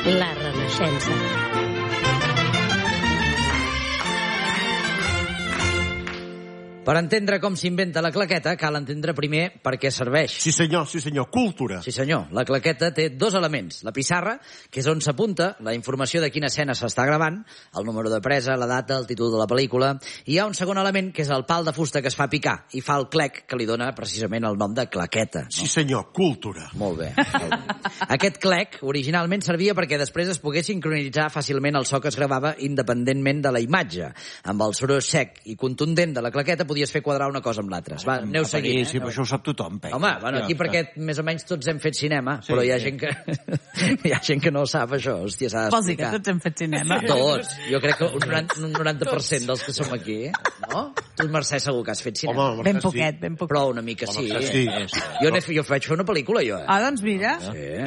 La Renaixença. Per entendre com s'inventa la claqueta, cal entendre primer per què serveix. Sí senyor, cultura. Sí senyor, la claqueta té dos elements. La pissarra, que és on s'apunta la informació de quina escena s'està gravant, el número de presa, la data, el títol de la pel·lícula, i hi ha un segon element, que és el pal de fusta que es fa picar, i fa el clec, que li dona precisament el nom de claqueta. No? Sí senyor, cultura. Molt bé. Aquest clec originalment servia perquè després es pogués sincronitzar fàcilment el so que es gravava independentment de la imatge. Amb el soroll sec i contundent de la claqueta podies fer quadrar una cosa amb l'altra. Va, aneu seguint. Sí, però això ho sap tothom, Peca. Home, bueno, aquí perquè més o menys tots hem fet cinema, però hi ha gent que hi ha gent que no sap això. Hòstia, s'ha d'explicar. Vols dir que tots hem fet cinema? Tots. Jo crec que un 90% dels que som aquí, no? Tu, Mercè, segur que has fet cinema. Home, Ben poquet, ben poquet. Però una mica sí. Sí. Jo vaig fer una pel·lícula, jo. Ah, doncs mira. Sí.